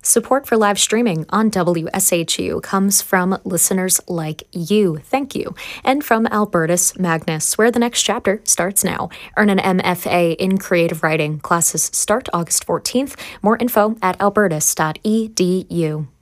Support for live streaming on WSHU comes from listeners like you. Thank you. And from Albertus Magnus, where the next chapter starts now. Earn an MFA in creative writing. Classes start August 14th. More info at albertus.edu.